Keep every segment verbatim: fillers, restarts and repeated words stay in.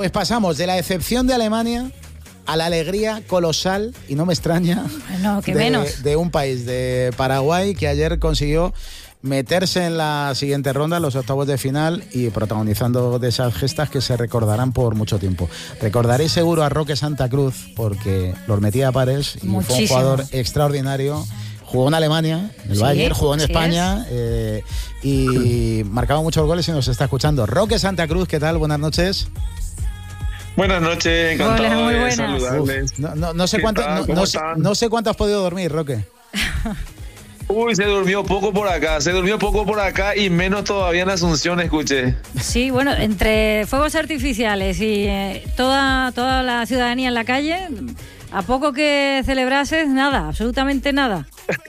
pues pasamos de la decepción de Alemania a la alegría colosal, y no me extraña, no, que de, menos. de un país, de Paraguay, que ayer consiguió meterse en la siguiente ronda, los octavos de final, y protagonizando de esas gestas que se recordarán por mucho tiempo. Recordaréis seguro a Roque Santa Cruz, porque los metía a pares y Muchísimo. fue un jugador extraordinario. Jugó en Alemania, en el Sí, Bayern, jugó en sí España eh, y marcaba muchos goles y nos está escuchando. Roque Santa Cruz, ¿qué tal? Buenas noches. Buenas noches, encantado Hola, muy de buenas. saludarles. Uf, no, no, no sé ¿Qué cuánto, tal? no, ¿Cómo no sé, están? no sé cuánto has podido dormir, Roque. Uy, se durmió poco por acá, se durmió poco por acá y menos todavía en Asunción, escuché. Sí, bueno, entre fuegos artificiales y eh, toda, toda la ciudadanía en la calle, a poco que celebrases, nada, absolutamente nada.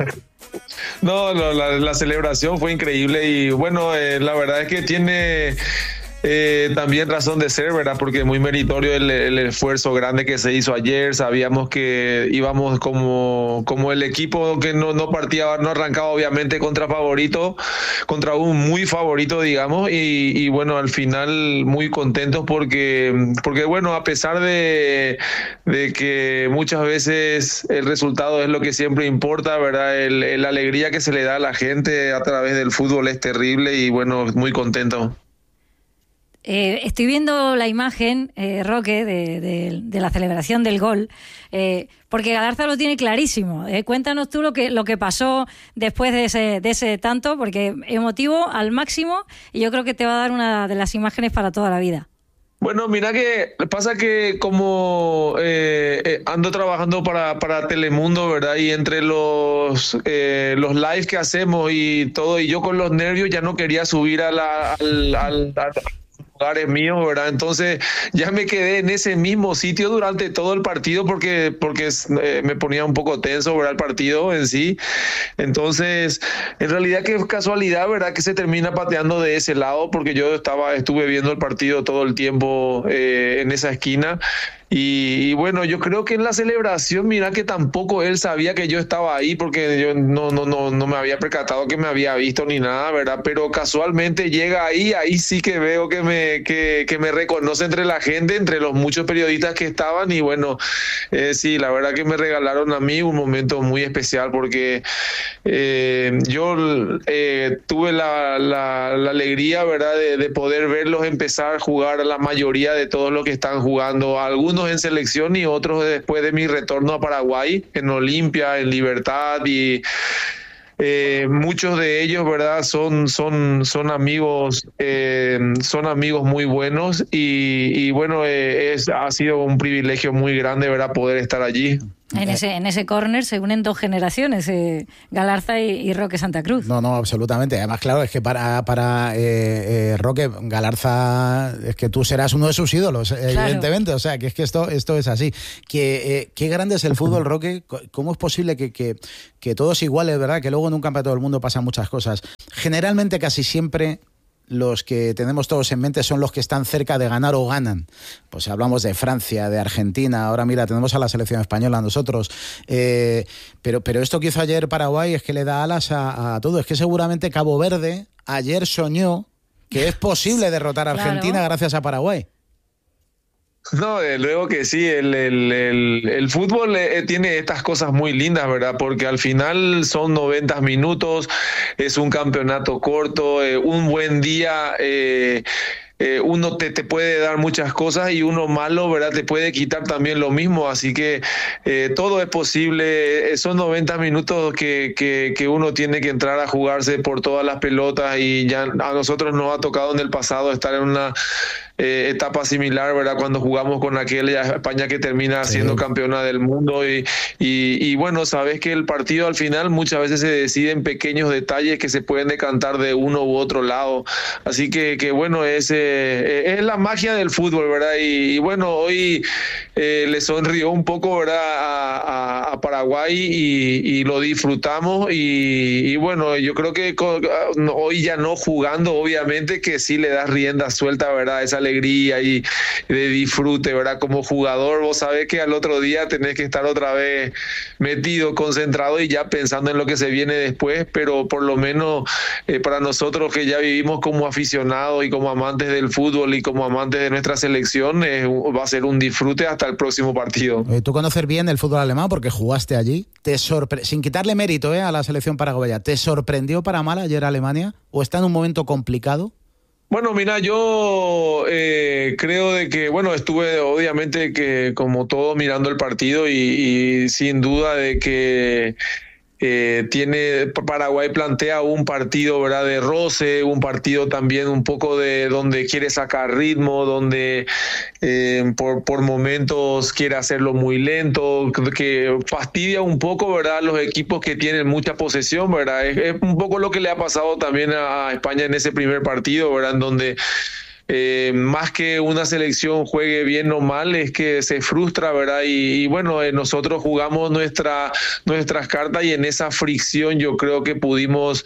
No, no la, la celebración fue increíble y bueno, eh, la verdad es que tiene... Eh, también razón de ser, ¿verdad? Porque muy meritorio el, el esfuerzo grande que se hizo ayer. Sabíamos que íbamos como, como el equipo que no, no partía, no arrancaba obviamente contra favorito, contra un muy favorito, digamos, y, y bueno, al final muy contentos porque, porque bueno, a pesar de, de que muchas veces el resultado es lo que siempre importa, ¿verdad? El, el, la alegría que se le da a la gente a través del fútbol es terrible y bueno, muy contento. Eh, estoy viendo la imagen, eh, Roque, de, de, de la celebración del gol, eh, porque Galarza lo tiene clarísimo. Eh, cuéntanos tú lo que, lo que pasó después de ese, de ese tanto, porque emotivo al máximo, y yo creo que te va a dar una de las imágenes para toda la vida. Bueno, mira que pasa que como eh, eh, ando trabajando para, para Telemundo, ¿verdad? Y entre los eh, los lives que hacemos y todo, y yo con los nervios ya no quería subir a la, al, al, al lugares míos, ¿verdad? Entonces ya me quedé en ese mismo sitio durante todo el partido porque, porque eh, me ponía un poco tenso, ¿verdad? El partido en sí. Entonces, en realidad que es casualidad, ¿verdad? Que se termina pateando de ese lado porque yo estaba, estuve viendo el partido todo el tiempo eh, en esa esquina. Y, y bueno, yo creo que en la celebración, mira que tampoco él sabía que yo estaba ahí porque yo no, no, no, no me había percatado que me había visto ni nada, ¿verdad? Pero casualmente llega ahí, ahí sí que veo que me, que, que me reconoce entre la gente, entre los muchos periodistas que estaban y bueno, eh, sí, la verdad que me regalaron a mí un momento muy especial porque eh, yo eh, tuve la, la, la alegría, ¿verdad? De, de poder verlos empezar a jugar, la mayoría de todos los que están jugando, algunos en selección y otros después de mi retorno a Paraguay, en Olimpia, en Libertad y eh, muchos de ellos, ¿verdad? Son, son, son amigos, eh, son amigos muy buenos y, y bueno, eh, es, ha sido un privilegio muy grande, ¿verdad? Poder estar allí. En ese, en ese córner se unen dos generaciones, eh, Galarza y, y Roque Santa Cruz. No, no, absolutamente. Además, claro, es que para, para eh, eh, Roque, Galarza, es que tú serás uno de sus ídolos, claro. Evidentemente. O sea, que es que esto, esto es así. Que, eh, qué grande es el fútbol, Roque. ¿Cómo es posible que, que, que todos iguales, verdad? Que luego en un campeonato del mundo pasan muchas cosas. Generalmente, casi siempre, los que tenemos todos en mente son los que están cerca de ganar o ganan. Pues hablamos de Francia, de Argentina, ahora mira, tenemos a la selección española nosotros, eh, pero, pero esto que hizo ayer Paraguay es que le da alas a, a todo. Es que seguramente Cabo Verde ayer soñó que es posible derrotar a Argentina, claro, gracias a Paraguay. No, de luego que sí, el, el, el, el fútbol eh, tiene estas cosas muy lindas, ¿verdad? Porque al final son noventa minutos, es un campeonato corto, eh, un buen día, eh, eh, uno te, te puede dar muchas cosas y uno malo, ¿verdad? Te puede quitar también lo mismo, así que eh, todo es posible, eh, son noventa minutos que, que, que uno tiene que entrar a jugarse por todas las pelotas y ya a nosotros nos ha tocado en el pasado estar en una Eh, etapa similar, ¿verdad? Cuando jugamos con aquella España que termina sí. siendo campeona del mundo y, y, y bueno, sabes que el partido al final muchas veces se decide en pequeños detalles que se pueden decantar de uno u otro lado, así que, que bueno, es, eh, es la magia del fútbol, ¿verdad? Y, y bueno, hoy eh, le sonrió un poco, ¿verdad? A, a, a Paraguay y, y lo disfrutamos y, y bueno, yo creo que con, hoy ya no jugando, obviamente que sí le das rienda suelta, ¿verdad? Esa alegría y de disfrute, ¿verdad? Como jugador, vos sabés que al otro día tenés que estar otra vez metido, concentrado y ya pensando en lo que se viene después, pero por lo menos eh, para nosotros que ya vivimos como aficionados y como amantes del fútbol y como amantes de nuestra selección, eh, va a ser un disfrute hasta el próximo partido. Eh, tú conoces bien el fútbol alemán porque jugaste allí. Te sorpre- sin quitarle mérito eh, a la selección paraguaya, ¿te sorprendió para mal ayer Alemania? ¿O está en un momento complicado? Bueno, mira, yo eh, creo de que, bueno, estuve obviamente que como todo mirando el partido y, y sin duda de que Eh, tiene Paraguay plantea un partido, ¿verdad?, de roce, un partido también un poco de donde quiere sacar ritmo, donde eh, por, por momentos quiere hacerlo muy lento, que fastidia un poco, ¿verdad?, los equipos que tienen mucha posesión, ¿verdad? Es, es un poco lo que le ha pasado también a España en ese primer partido, ¿verdad?, en donde Eh, más que una selección juegue bien o mal, es que se frustra, ¿verdad? Y, y bueno, eh, nosotros jugamos nuestra, nuestras cartas y en esa fricción yo creo que pudimos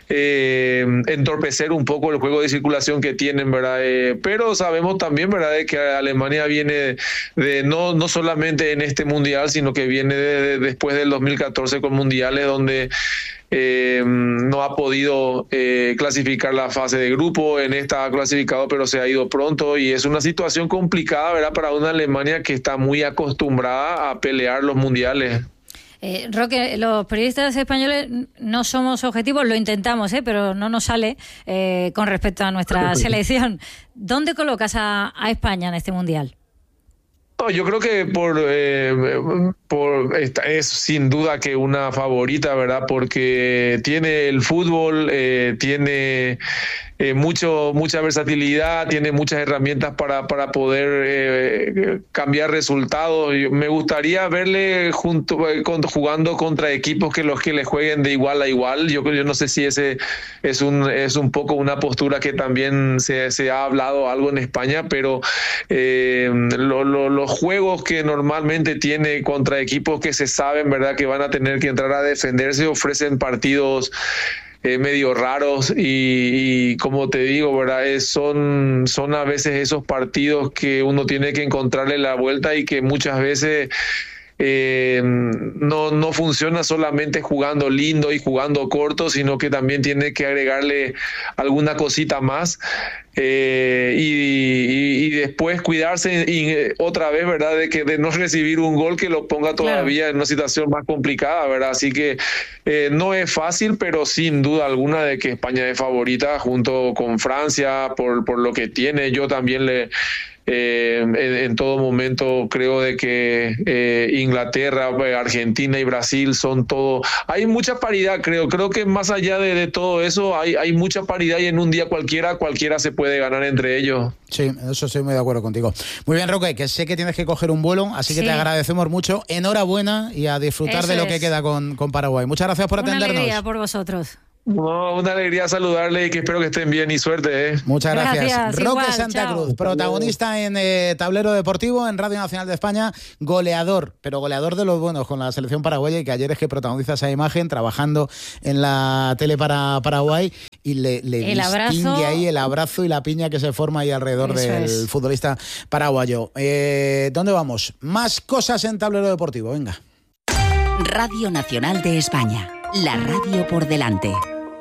eh, entorpecer un poco el juego de circulación que tienen, ¿verdad? Eh, pero sabemos también, ¿verdad?, de que Alemania viene de no, no solamente en este mundial, sino que viene de, de, después del dos mil catorce con mundiales donde Eh, no ha podido eh, clasificar la fase de grupo, en esta ha clasificado pero se ha ido pronto y es una situación complicada, ¿verdad?, para una Alemania que está muy acostumbrada a pelear los mundiales. Eh, Roque, los periodistas españoles no somos objetivos, lo intentamos, ¿eh? pero no nos sale eh, con respecto a nuestra selección. ¿Dónde colocas a, a España en este mundial? No, yo creo que por, eh, por esta es sin duda que una favorita, ¿verdad? Porque tiene el fútbol, eh, tiene eh, mucho mucha versatilidad, tiene muchas herramientas para para poder eh, cambiar resultados. Me gustaría verle junto jugando contra equipos que los que le jueguen de igual a igual. Yo yo no sé si ese es un es un poco una postura que también se se ha hablado algo en España, pero eh, lo, lo, los juegos que normalmente tiene contra equipos que se saben, ¿verdad?, que van a tener que entrar a defenderse, ofrecen partidos eh, medio raros y, y como te digo, ¿verdad?, es, son, son a veces esos partidos que uno tiene que encontrarle la vuelta y que muchas veces Eh, no, no funciona solamente jugando lindo y jugando corto, sino que también tiene que agregarle alguna cosita más eh, y, y, y después cuidarse y otra vez, ¿verdad?, de que de no recibir un gol que lo ponga todavía claro en una situación más complicada, ¿verdad? Así que eh, no es fácil, pero sin duda alguna de que España es favorita junto con Francia por, por lo que tiene. Yo también le Eh, en, en todo momento creo de que eh, Inglaterra, Argentina y Brasil son todo, hay mucha paridad, creo, creo que más allá de, de todo eso hay, hay mucha paridad y en un día cualquiera, cualquiera se puede ganar entre ellos. Sí, eso estoy muy de acuerdo contigo. Muy bien, Roque, que sé que tienes que coger un vuelo, así que sí, te agradecemos mucho, enhorabuena y a disfrutar eso de lo es. que queda con, con Paraguay. Muchas gracias por Una atendernos. Una alegría por vosotros. No, una alegría saludarle y que espero que estén bien y suerte. ¿eh? Muchas gracias. gracias Roque igual, Santa chao. Cruz, protagonista en eh, Tablero Deportivo, en Radio Nacional de España, goleador, pero goleador de los buenos con la selección paraguaya y que ayer es que protagoniza esa imagen trabajando en la tele para Paraguay y le, le el distingue abrazo, ahí el abrazo y la piña que se forma ahí alrededor Eso del es. futbolista paraguayo. Eh, ¿Dónde vamos? Más cosas en Tablero Deportivo, venga. Radio Nacional de España, la radio por delante.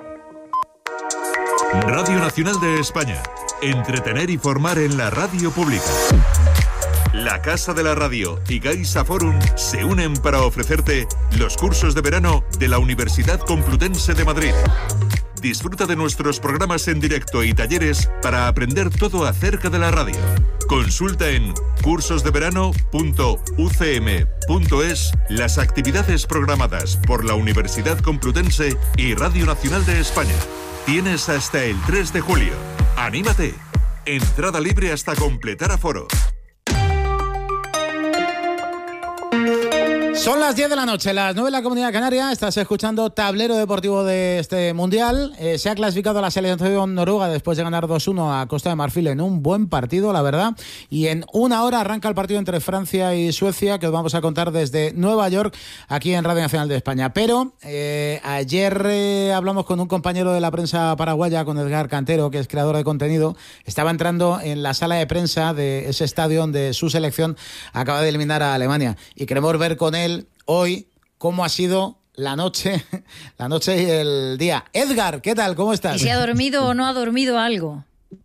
Radio Nacional de España. Entretener y formar en la radio pública. La Casa de la Radio y Gaisa Forum se unen para ofrecerte los cursos de verano de la Universidad Complutense de Madrid. Disfruta de nuestros programas en directo y talleres para aprender todo acerca de la radio. Consulta en cursos de verano punto u c m punto es las actividades programadas por la Universidad Complutense y Radio Nacional de España. Tienes hasta el tres de julio. ¡Anímate! Entrada libre hasta completar aforo. Son las diez de la noche, las nueve en la Comunidad Canaria. Estás escuchando Tablero Deportivo de este Mundial. Eh, se ha clasificado la selección noruega después de ganar dos uno a Costa de Marfil en un buen partido, la verdad. Y en una hora arranca el partido entre Francia y Suecia, que os vamos a contar desde Nueva York, aquí en Radio Nacional de España. Pero eh, ayer eh, hablamos con un compañero de la prensa paraguaya, con Edgar Cantero, que es creador de contenido. Estaba entrando en la sala de prensa de ese estadio donde su selección acaba de eliminar a Alemania. Y queremos ver con él hoy cómo ha sido la noche, la noche y el día. Edgar, ¿qué tal? ¿Cómo estás? ¿Y si ha dormido o no ha dormido algo?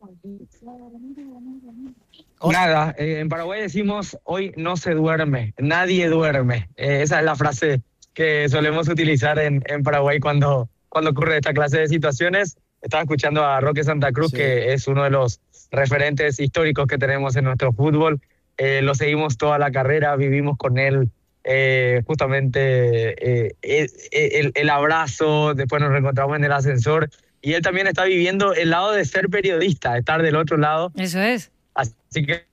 Nada, eh, en Paraguay decimos hoy no se duerme, nadie duerme. Eh, esa es la frase que solemos utilizar en, en Paraguay cuando, cuando ocurre esta clase de situaciones. Estaba escuchando a Roque Santa Cruz, sí, que es uno de los referentes históricos que tenemos en nuestro fútbol. Eh, lo seguimos toda la carrera, vivimos con él. Eh, justamente eh, el, el abrazo, después nos reencontramos en el ascensor y él también está viviendo el lado de ser periodista, estar del otro lado. Eso es. Así que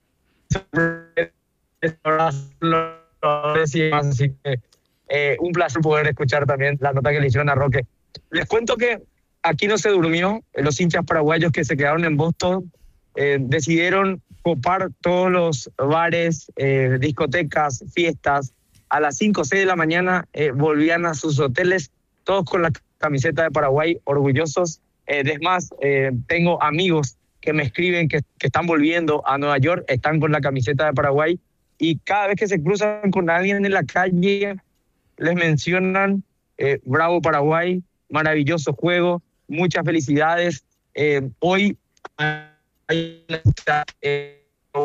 así que eh, un placer poder escuchar también la nota que le hicieron a Roque. Les cuento que aquí no se durmió. Los hinchas paraguayos que se quedaron en Boston eh, decidieron copar todos los bares, eh, discotecas, fiestas. A las cinco o seis de la mañana eh, volvían a sus hoteles, todos con la camiseta de Paraguay, orgullosos. Eh, es más, eh, tengo amigos que me escriben que, que están volviendo a Nueva York, están con la camiseta de Paraguay, y cada vez que se cruzan con alguien en la calle, les mencionan, eh, bravo Paraguay, maravilloso juego, muchas felicidades. Eh, hoy, hay eh,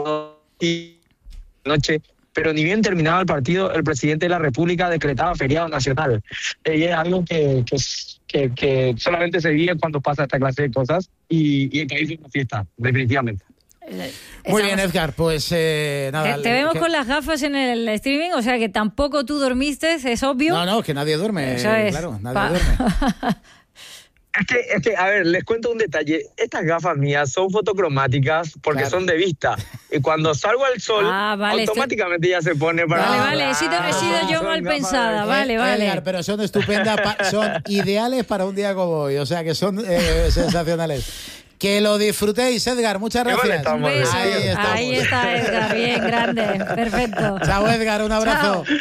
noche, pero ni bien terminaba el partido, el presidente de la República decretaba feriado nacional. Eh, y es algo que, que, que, que solamente se vive cuando pasa esta clase de cosas, y, y el país es una fiesta, definitivamente. Muy bien, Edgar, pues eh, nada. Te, te vemos que... con las gafas en el streaming, o sea que tampoco tú dormiste, es obvio. No, no, que nadie duerme, Eso es. Claro, nadie Pa- duerme. Es que, es que, a ver, les cuento un detalle. Estas gafas mías son fotocromáticas porque Claro. son de vista. Y cuando salgo al sol, Ah, vale, automáticamente ya se pone para... Vale, No, vale, he sido, he sido yo son mal gafas pensada, de- vale, Eh, vale. Edgar, pero son estupendas, pa- son ideales para un día como hoy, o sea que son eh, sensacionales. Que lo disfrutéis, Edgar, muchas Igual gracias. estamos, Un beso. Ahí estamos. Ahí está Edgar, bien grande, perfecto. Chao, Edgar, un abrazo. Chao.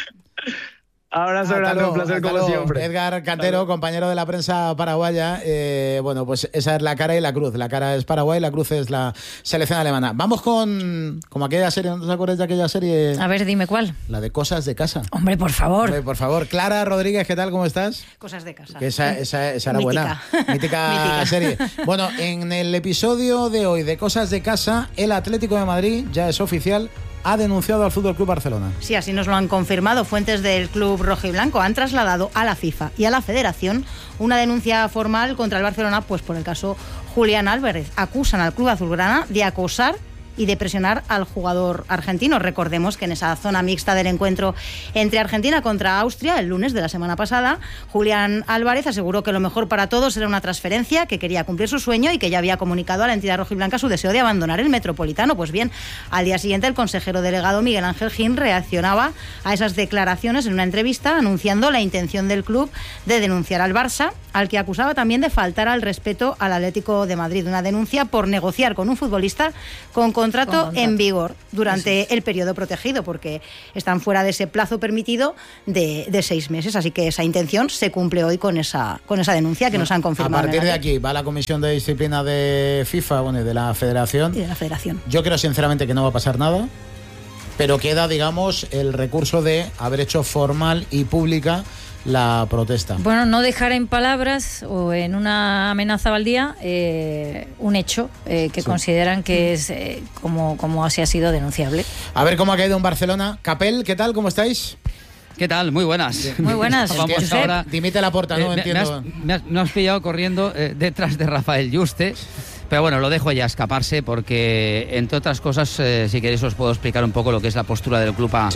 Abrazo Hasta grande, luego, un placer hasta como luego. siempre. Edgar Cantero, compañero de la prensa paraguaya. Eh, bueno, pues esa es la cara y la cruz. La cara es Paraguay, la cruz es la selección alemana. Vamos con como aquella serie, ¿no os acordáis de aquella serie? A ver, dime cuál. La de Cosas de Casa. Hombre, por favor. Hombre, por favor. Clara Rodríguez, ¿qué tal? ¿Cómo estás? Cosas de casa. Que esa, esa, esa era Mítica. buena. Mítica, Mítica. serie. Bueno, en el episodio de hoy de Cosas de Casa, el Atlético de Madrid, ya es oficial, ha denunciado al Fútbol Club Barcelona. Sí, así nos lo han confirmado. Fuentes del club rojiblanco han trasladado a la FIFA y a la Federación una denuncia formal contra el Barcelona, pues por el caso Julián Álvarez. Acusan al club azulgrana de acosar y de presionar al jugador argentino. Recordemos que en esa zona mixta del encuentro entre Argentina contra Austria, el lunes de la semana pasada, Julián Álvarez aseguró que lo mejor para todos era una transferencia, que quería cumplir su sueño y que ya había comunicado a la entidad rojiblanca su deseo de abandonar el Metropolitano. Pues bien, al día siguiente el consejero delegado Miguel Ángel Gin reaccionaba a esas declaraciones en una entrevista anunciando la intención del club de denunciar al Barça, al que acusaba también de faltar al respeto al Atlético de Madrid. Una denuncia por negociar con un futbolista con contrato, Con contrato. en vigor durante el periodo protegido, porque están fuera de ese plazo permitido de, de seis meses. Así que esa intención se cumple hoy con esa, con esa denuncia que nos han confirmado. A partir en de la- aquí va la Comisión de Disciplina de FIFA, bueno, y de la Federación. y de la Federación. Yo creo sinceramente que no va a pasar nada, pero queda, digamos, el recurso de haber hecho formal y pública la protesta. Bueno, no dejar en palabras o en una amenaza baldía eh, un hecho eh, que Sí. consideran que es eh, como, como así ha sido denunciable. A ver cómo ha caído en Barcelona. Capel, ¿qué tal? ¿Cómo estáis? ¿Qué tal? Muy buenas. Muy buenas. Vamos Josep. ahora. Dimite la porta, ¿no? Eh, me, me Entiendo. has, me has- me has pillado corriendo eh, detrás de Rafael Yuste. Pero bueno, lo dejo ya escaparse porque, entre otras cosas, eh, si queréis os puedo explicar un poco lo que es la postura del club a, Sí.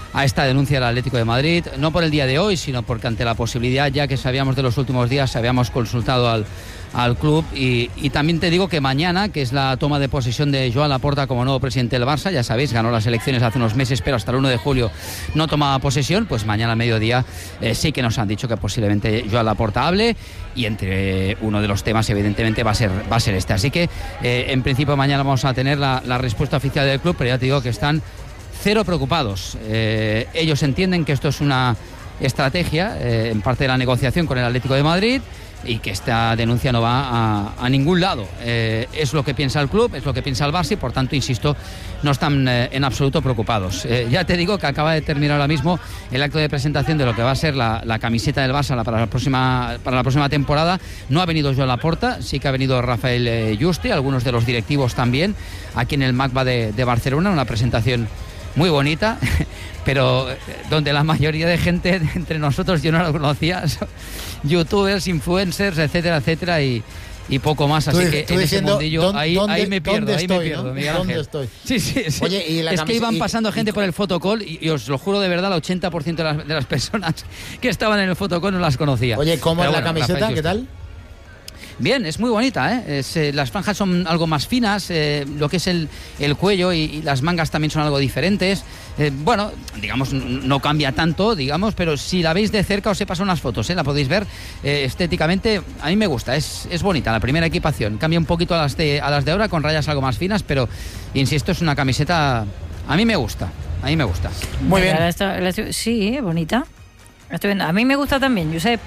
a esta denuncia del Atlético de Madrid, no por el día de hoy, sino porque ante la posibilidad, ya que sabíamos de los últimos días, habíamos consultado al, al club y, y también te digo que mañana, que es la toma de posesión de Joan Laporta como nuevo presidente del Barça, ya sabéis, ganó las elecciones hace unos meses, pero hasta el uno de julio no tomaba posesión, pues mañana al mediodía eh, sí que nos han dicho que posiblemente Joan Laporta hable y entre uno de los temas evidentemente va a ser, va a ser este, así que eh, en principio mañana vamos a tener la, la respuesta oficial del club, pero ya te digo que están cero preocupados. Eh, ellos entienden que esto es una estrategia eh, en parte de la negociación con el Atlético de Madrid y que esta denuncia no va a, a ningún lado. Eh, es lo que piensa el club, es lo que piensa el Barça y por tanto, insisto, no están eh, en absoluto preocupados. Eh, ya te digo que acaba de terminar ahora mismo el acto de presentación de lo que va a ser la, la camiseta del Barça para la próxima para la próxima temporada. No ha venido Joan Laporta, sí que ha venido Rafael eh, Yuste, algunos de los directivos también, aquí en el MACBA de, de Barcelona, una presentación muy bonita, pero donde la mayoría de gente entre nosotros, yo no la conocía, youtubers, influencers, etcétera, etcétera, y, y poco más, así tú, que tú en diciendo, ese mundillo ¿dónde, ahí, dónde, ahí me pierdo, ahí estoy, me pierdo, ¿no? Miguel ¿Dónde Ángel. estoy? Sí, sí, sí. Oye, ¿y la es que iban y, pasando gente y, por el fotocall y, y os lo juro de verdad, el ochenta por ciento de las, de las personas que estaban en el fotocall no las conocía. Oye, ¿cómo pero es la bueno, camiseta? Rafael, ¿Qué tal? Bien, es muy bonita, ¿eh? Es, eh, las franjas son algo más finas, eh, lo que es el, el cuello y, y las mangas también son algo diferentes. Eh, bueno, digamos, no cambia tanto, digamos, pero si la veis de cerca os he pasado unas fotos, ¿eh? La podéis ver eh, estéticamente, a mí me gusta, es, es bonita la primera equipación. Cambia un poquito a las, de, a las de ahora con rayas algo más finas, pero insisto, es una camiseta, a mí me gusta, a mí me gusta. Muy bien. La estoy, la estoy, sí, bonita. La estoy viendo. A mí me gusta también, Josep.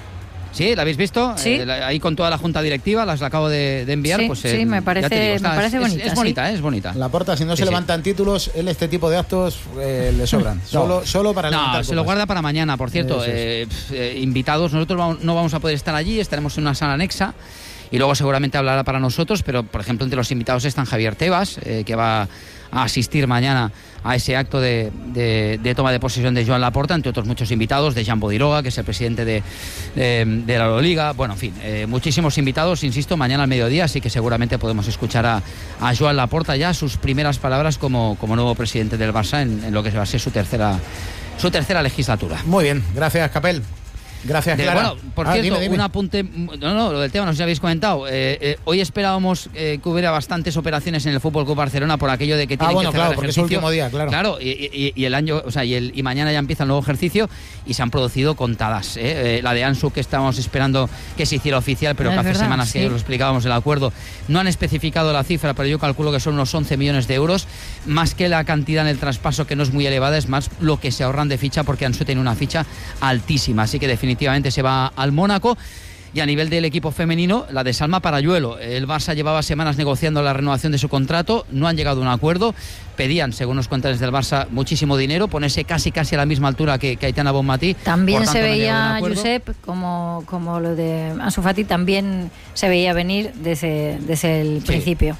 ¿Sí? ¿La habéis visto? Sí. Eh, la, ahí con toda la junta directiva, las la acabo de, de enviar. Sí, pues, sí, eh, me parece, digo, está, me parece es, bonita. Es, es bonita, sí. ¿eh? Es bonita. Laporta, si no Sí, se sí. levantan títulos, él este tipo de actos eh, le sobran. Solo, solo para levantar No, copas. se lo guarda para mañana, por cierto. Eso es. Eh, pf, eh, invitados, nosotros vamos, no vamos a poder estar allí, estaremos en una sala anexa. Y luego seguramente hablará para nosotros, pero por ejemplo entre los invitados están Javier Tebas, eh, que va a asistir mañana a ese acto de, de, de toma de posesión de Joan Laporta, entre otros muchos invitados, de Jan Bodiroga, que es el presidente de, de, de la Euroliga, bueno, en fin, eh, muchísimos invitados, insisto, mañana al mediodía, así que seguramente podemos escuchar a, a Joan Laporta ya sus primeras palabras como, como nuevo presidente del Barça en, en lo que va a ser su tercera, su tercera legislatura. Muy bien, gracias, Capel. Gracias, De, Clara. bueno, por Ah, cierto, dime, dime. un apunte. No, no, lo del tema no sé si habéis comentado. Eh, eh, hoy esperábamos eh, que hubiera bastantes operaciones en el Fútbol Club Barcelona por aquello de que tienen Ah, bueno, que cerrar claro, el porque es el ejercicio. último día, claro. Claro, y, y- y el año, o sea, y, el, y mañana ya empieza el nuevo ejercicio y se han producido contadas. ¿eh? Eh, la de Ansu, que estábamos esperando que se hiciera oficial, pero Es que hace verdad, semanas sí. que lo explicábamos el acuerdo. No han especificado la cifra, pero yo calculo que son unos once millones de euros, más que la cantidad en el traspaso, que no es muy elevada, es más lo que se ahorran de ficha, porque Ansu tiene una ficha altísima. Así que definitivamente se va al Mónaco. Y a nivel del equipo femenino, la de Salma Parayuelo. El Barça llevaba semanas negociando la renovación de su contrato, no han llegado a un acuerdo. Pedían, según nos cuentan desde el Barça, muchísimo dinero, ponerse casi casi a la misma altura que, que Aitana Bonmatí. También Por se tanto, no han llegado a un veía, acuerdo. Josep, como, como lo de Ansu Fati, también se veía venir desde, desde el Sí. principio.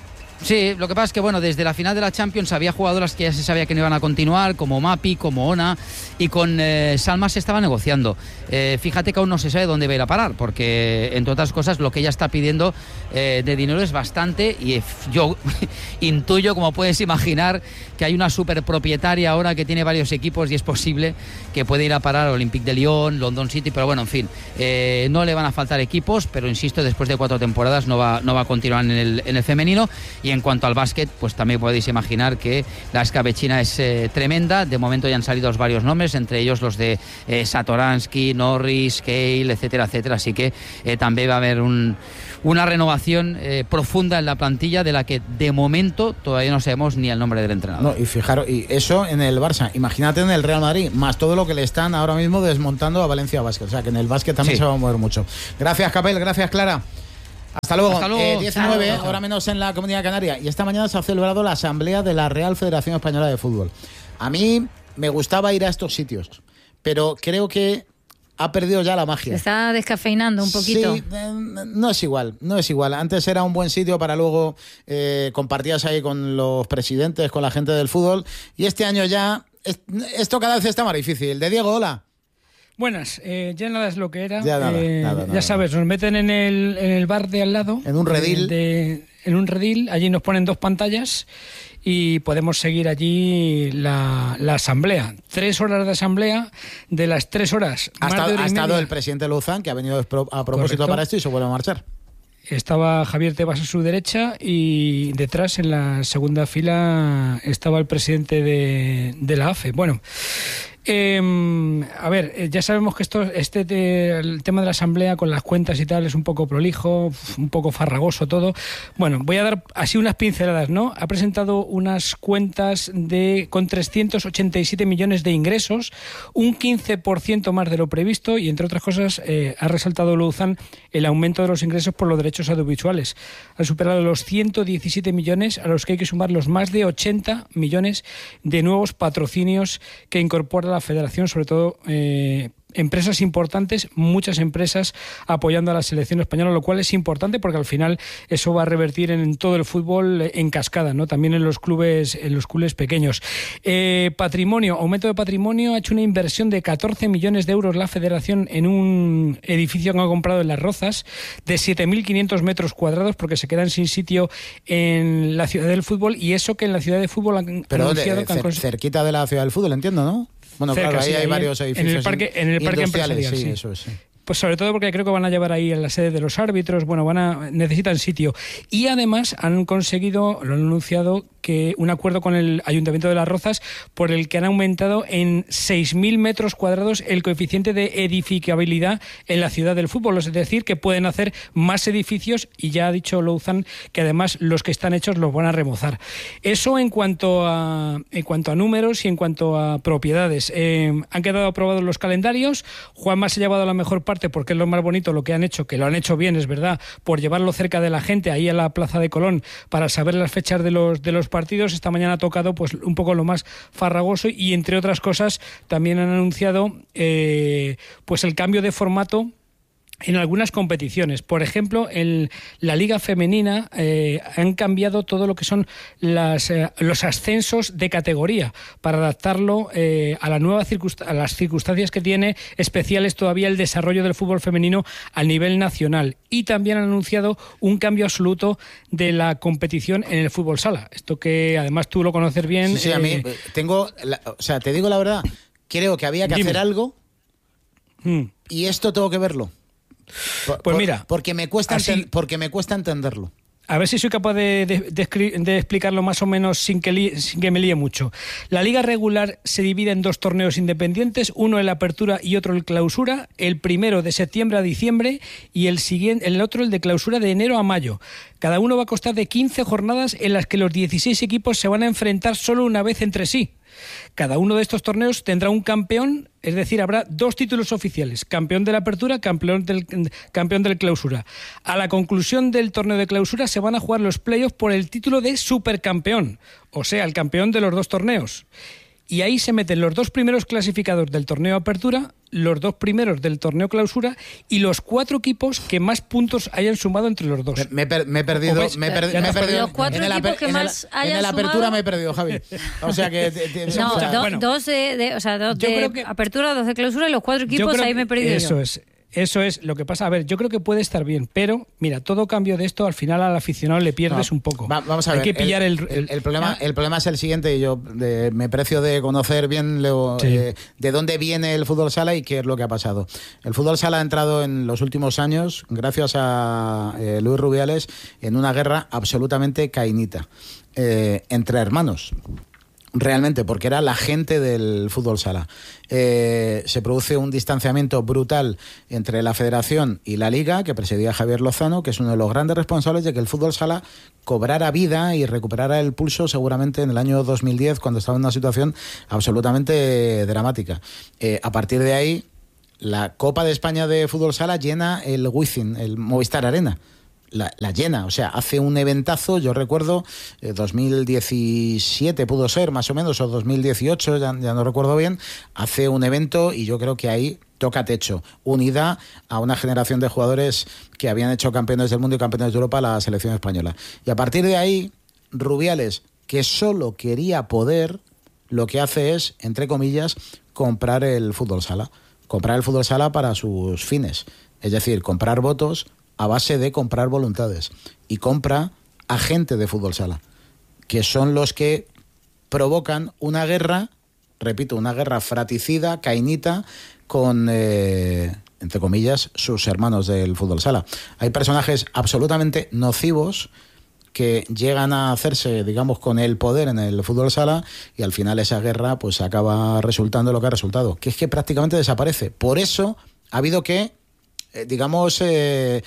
Sí, lo que pasa es que, bueno, desde la final de la Champions había jugadoras que ya se sabía que no iban a continuar, como Mapi, como Ona, y con eh, Salma se estaba negociando. Eh, fíjate que aún no se sabe dónde va a ir a parar, porque, entre otras cosas, lo que ella está pidiendo eh, de dinero es bastante, y eh, yo intuyo, como puedes imaginar, que hay una superpropietaria ahora que tiene varios equipos y es posible que puede ir a parar a Olympique de Lyon, London City, pero bueno, en fin, eh, no le van a faltar equipos, pero insisto, después de cuatro temporadas no va, no va a continuar en el, en el femenino. Y en cuanto al básquet, pues también podéis imaginar que la escabechina es eh, tremenda. De momento ya han salido varios nombres, entre ellos los de eh, Satoransky, Norris, Cale, etcétera, etcétera. Así que eh, también va a haber un, una renovación eh, profunda en la plantilla, de la que de momento todavía no sabemos ni el nombre del entrenador. No, y fijaros, y eso en el Barça, imagínate en el Real Madrid, más todo lo que le están ahora mismo desmontando a Valencia Basket. O sea, que en el básquet también Sí. se va a mover mucho. Gracias, Capel, gracias, Clara. Hasta luego. Hasta luego. Eh, diecinueve, Hasta luego. hora menos en la Comunidad Canaria. Y esta mañana se ha celebrado la asamblea de la Real Federación Española de Fútbol. A mí me gustaba ir a estos sitios, pero creo que ha perdido ya la Se magia. está descafeinando un poquito. Sí, eh, no es igual, no es igual. Antes era un buen sitio para luego eh, compartías ahí con los presidentes, con la gente del fútbol. Y este año ya, es- esto cada vez está más difícil. De Diego, hola. Buenas, eh, ya nada es lo que era. Ya nada, Eh, nada, nada, ya sabes, nos meten en el, en el bar de al lado. En un redil. eh, de- en un redil, allí nos ponen dos pantallas y podemos seguir allí la, la asamblea. Tres horas de asamblea, de las tres horas... Ha, más estado, de hora ha y estado media. el presidente Luzán, que ha venido a propósito Correcto. para esto y se vuelve a marchar. Estaba Javier Tebas a su derecha y detrás, en la segunda fila, estaba el presidente de, de la A F E. Bueno, eh, a ver, ya sabemos que esto, este de, el tema de la asamblea con las cuentas y tal es un poco prolijo, un poco farragoso todo. Bueno, voy a dar así unas pinceladas, ¿no? Ha presentado unas cuentas de con trescientos ochenta y siete millones de ingresos, un quince por ciento más de lo previsto y, entre otras cosas, eh, ha resaltado Luzán el aumento de los ingresos por los derechos audiovisuales. Ha superado los ciento diecisiete millones, a los que hay que sumar los más de ochenta millones de nuevos patrocinios que incorpora la Federación, sobre todo eh, empresas importantes, muchas empresas apoyando a la selección española, lo cual es importante porque al final eso va a revertir en todo el fútbol en cascada, ¿no? También en los clubes, en los clubes pequeños. Eh, patrimonio, aumento de patrimonio, ha hecho una inversión de catorce millones de euros la Federación en un edificio que ha comprado en Las Rozas de siete mil quinientos metros cuadrados, porque se quedan sin sitio en la ciudad del fútbol, y eso que en la ciudad de fútbol han Pero anunciado de, que han cer, cerquita de la ciudad del fútbol, entiendo, ¿no? Bueno, cerca, claro, ahí sí, hay ahí varios en, edificios en el parque, en el parque empresarial, sí, sí. Eso es, sí. Pues sobre todo porque creo que van a llevar ahí en la sede de los árbitros, bueno, van a necesitan sitio. Y además han conseguido, lo han anunciado, que un acuerdo con el Ayuntamiento de Las Rozas por el que han aumentado en seis mil metros cuadrados el coeficiente de edificabilidad en la ciudad del fútbol. Es decir, que pueden hacer más edificios, y ya ha dicho Luzán que además los que están hechos los van a remozar. Eso en cuanto a, en cuanto a números y en cuanto a propiedades. Eh, han quedado aprobados los calendarios. Juanma se ha llevado la mejor parte porque es lo más bonito lo que han hecho, que lo han hecho bien, es verdad, por llevarlo cerca de la gente, ahí a la Plaza de Colón, para saber las fechas de los, de los partidos. Esta mañana ha tocado pues un poco lo más farragoso y, entre otras cosas, también han anunciado eh, pues el cambio de formato en algunas competiciones. Por ejemplo, en la Liga Femenina eh, han cambiado todo lo que son las, eh, los ascensos de categoría para adaptarlo eh, a, la nueva circunst- a las circunstancias que tiene especiales todavía el desarrollo del fútbol femenino a nivel nacional. Y también han anunciado un cambio absoluto de la competición en el fútbol sala. Esto que además tú lo conoces bien. Sí, sí, eh, a mí tengo, la, o sea, te digo la verdad, creo que había que dime. hacer algo mm. y esto tengo que verlo. Por, Pues por, mira, porque me cuesta así, enten, porque me cuesta entenderlo. A ver si soy capaz de, de, de, de explicarlo más o menos sin que, li, sin que me líe mucho. La liga regular se divide en dos torneos independientes, uno en la apertura y otro en clausura, el primero de septiembre a diciembre y el, siguiente, el otro el de clausura de enero a mayo. Cada uno va a constar de quince jornadas en las que los dieciséis equipos se van a enfrentar solo una vez entre sí. Cada uno de estos torneos tendrá un campeón, es decir, habrá dos títulos oficiales, campeón de la apertura, campeón del, campeón del clausura. A la conclusión del torneo de clausura se van a jugar los playoffs por el título de supercampeón, o sea, el campeón de los dos torneos. Y ahí se meten los dos primeros clasificados del torneo apertura, los dos primeros del torneo clausura y los cuatro equipos que más puntos hayan sumado entre los dos. Me, me, me he perdido, me he per, me he perdido. Los cuatro en equipos el, que en más el, hayan en la apertura sumado... me he perdido, Javi. O sea que... Te, te, no, o sea, do, bueno, dos de, de, o sea, dos de que, apertura, dos de clausura y los cuatro equipos, ahí me he perdido eso yo. es. Eso es lo que pasa. A ver, yo creo que puede estar bien, pero mira, todo cambio de esto al final al aficionado le pierdes no, un poco. Va, vamos a Hay ver. que pillar el, el, el, el, el problema. El problema es el siguiente. Y yo de, me precio de conocer bien lo, sí. eh, de dónde viene el fútbol sala y qué es lo que ha pasado. El fútbol sala ha entrado en los últimos años, gracias a eh, Luis Rubiales, en una guerra absolutamente cainita eh, entre hermanos. Realmente, porque era la gente del fútbol sala. Eh, se produce un distanciamiento brutal entre la Federación y la Liga, que presidía Javier Lozano, que es uno de los grandes responsables de que el fútbol sala cobrara vida y recuperara el pulso seguramente en el año dos mil diez, cuando estaba en una situación absolutamente dramática. Eh, a partir de ahí, la Copa de España de fútbol sala llena el Wizzing, el Movistar Arena. La, la llena, o sea, hace un eventazo, yo recuerdo, eh, dos mil diecisiete pudo ser, más o menos, o dos mil dieciocho, ya, ya no recuerdo bien, hace un evento y yo creo que ahí toca techo, unida a una generación de jugadores que habían hecho campeones del mundo y campeones de Europa la selección española. Y a partir de ahí, Rubiales, que solo quería poder, lo que hace es, entre comillas, comprar el fútbol sala, comprar el fútbol sala para sus fines, es decir, comprar votos a base de comprar voluntades. Y compra agente de fútbol sala, que son los que provocan una guerra, repito, una guerra fratricida, cainita, con, eh, entre comillas, sus hermanos del fútbol sala. Hay personajes absolutamente nocivos que llegan a hacerse, digamos, con el poder en el fútbol sala, y al final esa guerra pues acaba resultando lo que ha resultado, que es que prácticamente desaparece. Por eso ha habido que, eh, digamos, eh,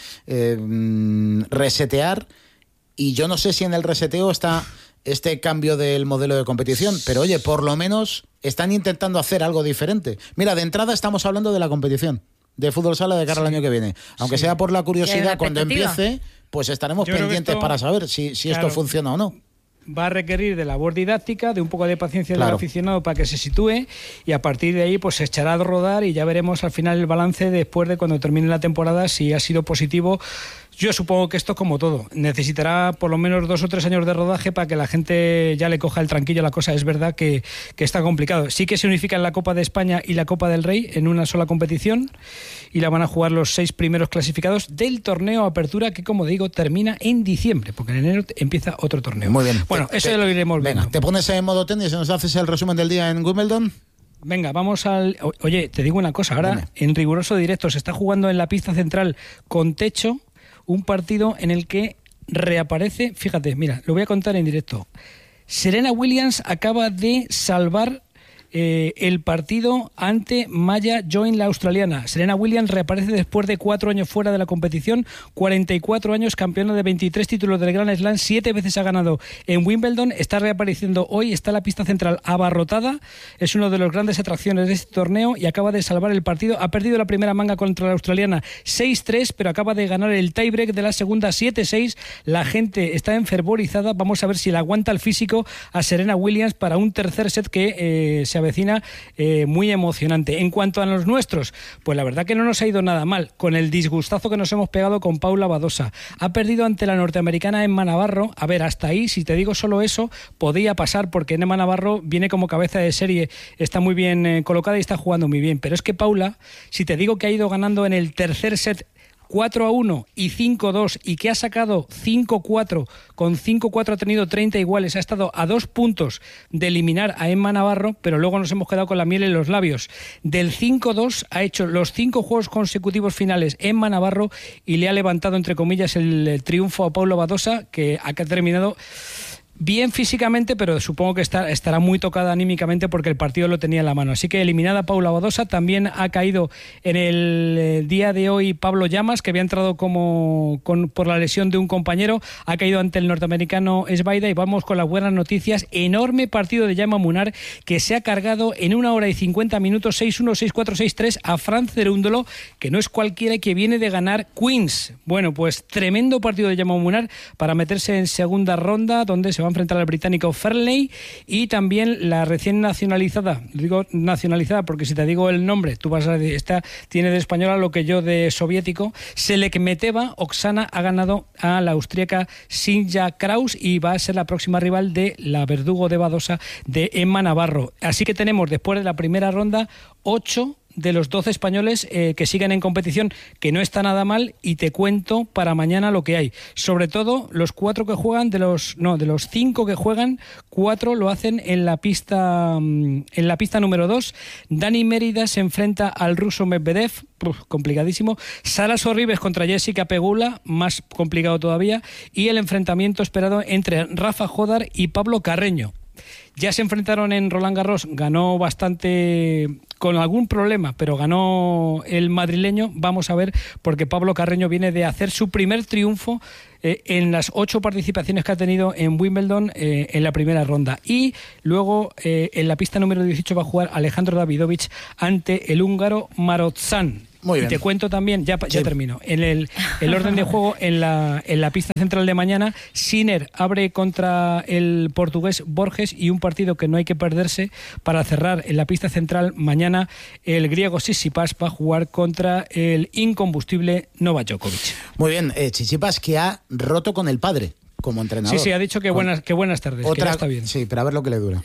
eh, resetear, y yo no sé si en el reseteo está este cambio del modelo de competición, pero oye, por lo menos están intentando hacer algo diferente. Mira, de entrada estamos hablando de la competición de fútbol sala de cara sí. al año que viene, aunque sí. sea por la curiosidad, cuando empiece, pues estaremos Yo pendientes esto, para saber si, si claro, esto funciona o no. Va a requerir de labor didáctica, de un poco de paciencia claro. del aficionado para que se sitúe, y a partir de ahí pues se echará a rodar, y ya veremos al final el balance después de cuando termine la temporada, si ha sido positivo. Yo supongo que esto, como todo, necesitará por lo menos dos o tres años de rodaje para que la gente ya le coja el tranquillo a la cosa. Es verdad que, que está complicado. Sí que se unifican la Copa de España y la Copa del Rey en una sola competición, y la van a jugar los seis primeros clasificados del torneo Apertura, que, como digo, termina en diciembre, porque en enero empieza otro torneo. Muy bien. Bueno, te, eso te, ya lo iremos viendo. Venga, te pones en modo tenis y nos haces el resumen del día en Wimbledon. Venga, vamos al... Oye, te digo una cosa, ahora Dime. En riguroso directo se está jugando en la pista central con techo un partido en el que reaparece, fíjate, mira, lo voy a contar en directo. Serena Williams acaba de salvar eh, el partido ante Maya Join, la australiana. Serena Williams reaparece después de cuatro años fuera de la competición, cuarenta y cuatro años, campeona de veintitrés títulos del Grand Slam, siete veces ha ganado en Wimbledon, está reapareciendo hoy, está la pista central abarrotada, es uno de los grandes atracciones de este torneo, y acaba de salvar el partido. Ha perdido la primera manga contra la australiana seis tres, pero acaba de ganar el tiebreak de la segunda siete seis. La gente está enfervorizada, vamos a ver si le aguanta el físico a Serena Williams para un tercer set que eh, se avecina eh, muy emocionante. En cuanto a los nuestros, pues la verdad que no nos ha ido nada mal, con el disgustazo que nos hemos pegado con Paula Badosa. Ha perdido ante la norteamericana Emma Navarro. A ver, hasta ahí, si te digo solo eso, podía pasar, porque Emma Navarro viene como cabeza de serie, está muy bien eh, colocada y está jugando muy bien. Pero es que Paula, si te digo que ha ido ganando en el tercer set cuatro a uno y cinco dos, y que ha sacado cinco cuatro, con cinco cuatro ha tenido treinta iguales, ha estado a dos puntos de eliminar a Emma Navarro, pero luego nos hemos quedado con la miel en los labios. Del cinco dos ha hecho los cinco juegos consecutivos finales Emma Navarro, y le ha levantado, entre comillas, el, el triunfo a Paula Badosa, que ha terminado bien físicamente, pero supongo que está, estará muy tocada anímicamente porque el partido lo tenía en la mano. Así que eliminada Paula Badosa. También ha caído en el día de hoy Pablo Llamas, que había entrado como con, por la lesión de un compañero, ha caído ante el norteamericano Esbaida. Y vamos con las buenas noticias. Enorme partido de Jaume Munar, que se ha cargado en una hora y cincuenta minutos seis uno, seis cuatro, seis tres a Fran Cerúndolo, que no es cualquiera y que viene de ganar Queens. Bueno, pues tremendo partido de Jaume Munar para meterse en segunda ronda, donde se va a enfrentar al británico Fernley, y también la recién nacionalizada, digo nacionalizada porque si te digo el nombre tú vas a decir, esta tiene de española lo que yo de soviético, Selekmeteva Oksana ha ganado a la austríaca Sinja Kraus, y va a ser la próxima rival de la verdugo de Badosa, de Emma Navarro. Así que tenemos, después de la primera ronda, ocho de los doce españoles eh, que siguen en competición, que no está nada mal, y te cuento para mañana lo que hay. Sobre todo los cuatro que juegan, de los no, de los cinco que juegan, cuatro lo hacen en la pista en la pista número dos. Dani Mérida se enfrenta al ruso Medvedev, uf, complicadísimo. Sara Sorribes contra Jessica Pegula, más complicado todavía, y el enfrentamiento esperado entre Rafa Jodar y Pablo Carreño. Ya se enfrentaron en Roland Garros, ganó bastante con algún problema, pero ganó el madrileño. Vamos a ver, porque Pablo Carreño viene de hacer su primer triunfo eh, en las ocho participaciones que ha tenido en Wimbledon eh, en la primera ronda. Y luego eh, en la pista número dieciocho va a jugar Alejandro Davidovich ante el húngaro Marotzan. Muy bien. Y te cuento también, ya, ya sí. termino, en el, el orden de juego en la, en la pista central de mañana, Sinner abre contra el portugués Borges, y un partido que no hay que perderse para cerrar en la pista central mañana, el griego Tsitsipas va a jugar contra el incombustible Novak Djokovic. Muy bien, eh, Tsitsipas, que ha roto con el padre como entrenador. Sí, sí, ha dicho que buenas, que buenas tardes, Otra, que ya está bien. Sí, pero a ver lo que le dura.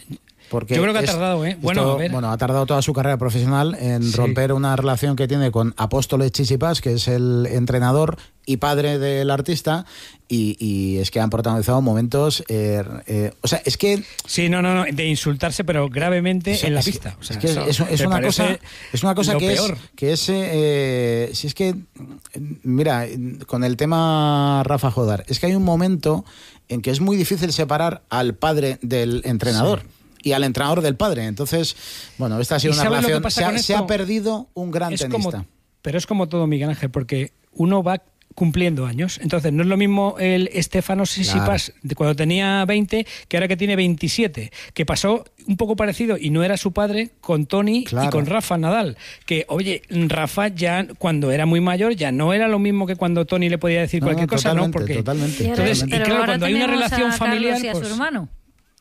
Porque yo creo que es, ha tardado, ¿eh? Bueno, esto, a ver. bueno, ha tardado toda su carrera profesional en sí. romper una relación que tiene con Apóstoles Tsitsipas, que es el entrenador y padre del artista, y, y es que han protagonizado momentos... Eh, eh, o sea, es que... Sí, no, no, no, de insultarse, pero gravemente o sea, en la es, pista. O sea, es que eso es, es, una cosa, es una cosa que peor. es... Que es eh, si es que... Mira, con el tema Rafa Jodar, es que hay un momento en que es muy difícil separar al padre del entrenador. Sí. Y al entrenador del padre. Entonces, bueno, esta ha sido una relación... Se ha, se ha perdido un gran es tenista. Como, pero es como todo, Miguel Ángel, porque uno va cumpliendo años. Entonces, no es lo mismo el Stefanos Tsitsipas claro. de cuando tenía veinte que ahora que tiene veintisiete, que pasó un poco parecido, y no era su padre, con Tony claro. y con Rafa Nadal. Que, oye, Rafa ya cuando era muy mayor ya no era lo mismo que cuando Tony le podía decir no, cualquier cosa, ¿no? Porque totalmente. Entonces, pero y claro, cuando hay una relación familiar... Y a pues, su hermano.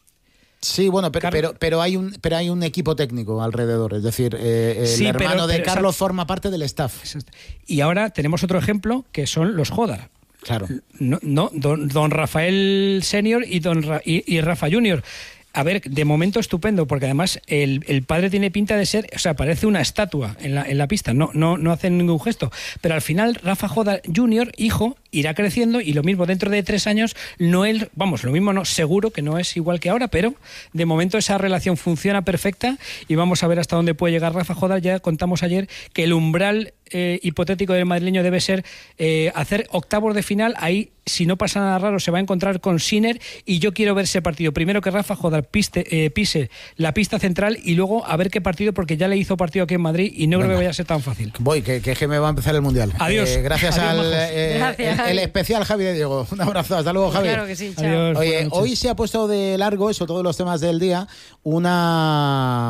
Sí, bueno, pero, pero, pero, hay un, pero hay un equipo técnico alrededor. Es decir, eh, el sí, hermano pero, pero, de Carlos esa... forma parte del staff. Y ahora tenemos otro ejemplo, que son los Jodar. Claro. No, no don, don Rafael Senior y, don Ra, y, y Rafa Junior. A ver, de momento estupendo, porque además el, el padre tiene pinta de ser, o sea, parece una estatua en la, en la pista, no, no, no hacen ningún gesto. Pero al final, Rafa Jodar Junior, hijo, irá creciendo, y lo mismo dentro de tres años, no él, vamos, lo mismo no, seguro que no es igual que ahora, pero de momento esa relación funciona perfecta, y vamos a ver hasta dónde puede llegar Rafa Jodar. Ya contamos ayer que el umbral eh, hipotético del madrileño debe ser eh, hacer octavos de final. Ahí, si no pasa nada raro, se va a encontrar con Sinner, y yo quiero ver ese partido. Primero que Rafa Jodar piste, eh, pise la pista central, y luego a ver qué partido, porque ya le hizo partido aquí en Madrid y no Venga. creo que vaya a ser tan fácil. Voy, que, que, que me va a empezar el Mundial. Adiós. Eh, gracias Adiós, al eh, gracias, el, el especial Javi de Diego. Un abrazo, hasta luego, Javi. Claro que sí, chao. Adiós, Oye, hoy se ha puesto de largo, eso, todos los temas del día, una...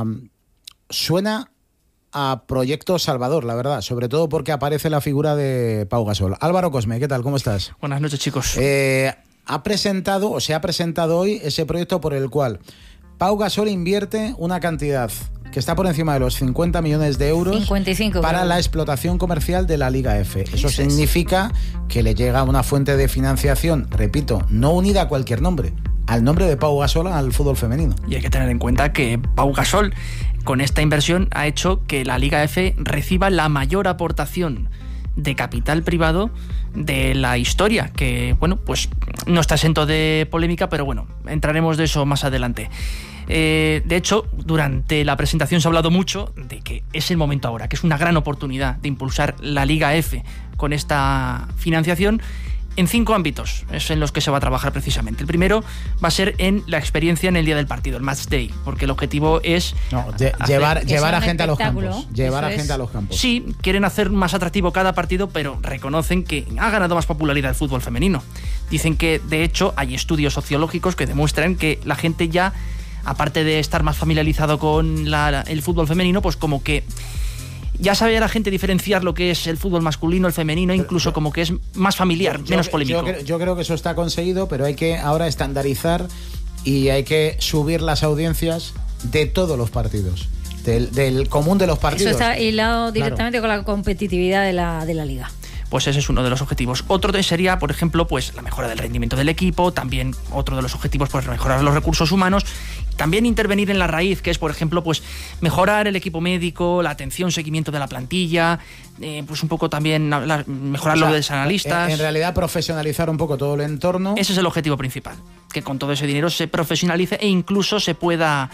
Suena a Proyecto Salvador, la verdad, sobre todo porque aparece la figura de Pau Gasol. Álvaro Cosme, ¿qué tal? ¿Cómo estás? Buenas noches, chicos. Eh, ha presentado, o se ha presentado hoy, ese proyecto por el cual Pau Gasol invierte una cantidad que está por encima de los cincuenta millones de euros cincuenta y cinco, para claro. la explotación comercial de la Liga F. Eso significa que le llega una fuente de financiación, repito, no unida a cualquier nombre, al nombre de Pau Gasol al fútbol femenino. Y hay que tener en cuenta que Pau Gasol, con esta inversión, ha hecho que la Liga F reciba la mayor aportación de capital privado de la historia, que, bueno, pues no está exento de polémica, pero bueno, entraremos de eso más adelante. Eh, de hecho, durante la presentación se ha hablado mucho de que es el momento ahora, que es una gran oportunidad de impulsar la Liga F con esta financiación en cinco ámbitos, es en los que se va a trabajar precisamente. El primero va a ser en la experiencia en el día del partido, el match day, porque el objetivo es no, lle- llevar, llevar a gente a los campos. Llevar a gente es. a los campos. Sí, quieren hacer más atractivo cada partido, pero reconocen que ha ganado más popularidad el fútbol femenino. Dicen que, de hecho, hay estudios sociológicos que demuestran que la gente ya, aparte de estar más familiarizado con la, el fútbol femenino, pues como que ya sabe la gente diferenciar lo que es el fútbol masculino, el femenino, incluso como que es más familiar, yo, menos polémico. Yo, yo creo que eso está conseguido, pero hay que ahora estandarizar y hay que subir las audiencias de todos los partidos, del, del común de los partidos. Eso está hilado directamente claro. con la competitividad de la, de la liga. Pues ese es uno de los objetivos. Otro sería, por ejemplo, pues la mejora del rendimiento del equipo. También otro de los objetivos, pues mejorar los recursos humanos. También intervenir en la raíz, que es, por ejemplo, pues mejorar el equipo médico, la atención, seguimiento de la plantilla, eh, pues un poco también la, mejorar o sea, lo de los analistas. En, en realidad, profesionalizar un poco todo el entorno. Ese es el objetivo principal, que con todo ese dinero se profesionalice e incluso se pueda